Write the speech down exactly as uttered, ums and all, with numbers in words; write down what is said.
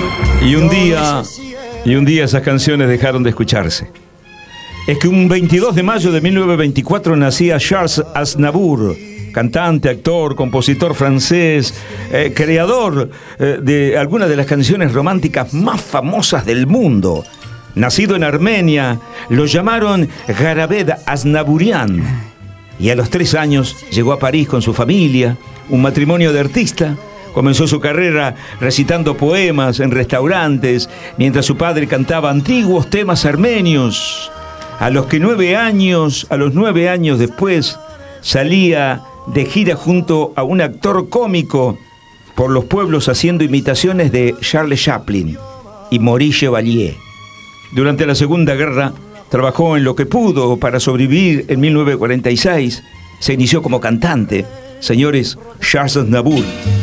Y un día, y un día esas canciones dejaron de escucharse. Es que un veintidós de mayo de mil novecientos veinticuatro nacía Charles Aznavour, cantante, actor, compositor francés, eh, creador eh, de algunas de las canciones románticas más famosas del mundo. Nacido en Armenia, lo llamaron Garabed Aznavourian. Y a los tres años llegó a París con su familia, un matrimonio de artista. Comenzó su carrera recitando poemas en restaurantes, mientras su padre cantaba antiguos temas armenios. A los que nueve años, a los nueve años después, salía de gira junto a un actor cómico por los pueblos haciendo imitaciones de Charles Chaplin y Maurice Chevalier. Durante la Segunda Guerra trabajó en lo que pudo para sobrevivir. En mil novecientos cuarenta y seis se inició como cantante. Señores, Charles Aznavour.